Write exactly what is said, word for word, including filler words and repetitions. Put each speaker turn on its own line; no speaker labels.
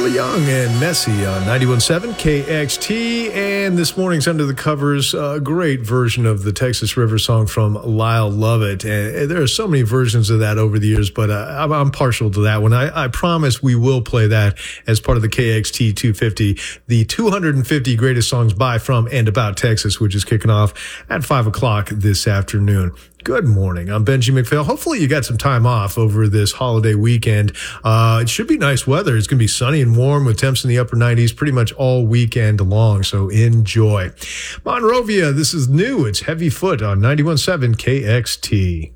Neil Young and Messy on ninety-one point seven K X T. And this morning's Under the Covers, a great version of the Texas River song from Lyle Lovett. And there are so many versions of that over the years, but uh, I'm, I'm partial to that one. I, I promise we will play that as part of the K X T two fifty, the two hundred fifty greatest songs by, from, and about Texas, which is kicking off at five o'clock this afternoon. Good morning. I'm Benji McPhail. Hopefully you got some time off over this holiday weekend. Uh, it should be nice weather. It's going to be sunny and warm with temps in the upper nineties pretty much all weekend long, so enjoy. Monrovia, this is new. It's Heavy Foot on ninety-one point seven K X T.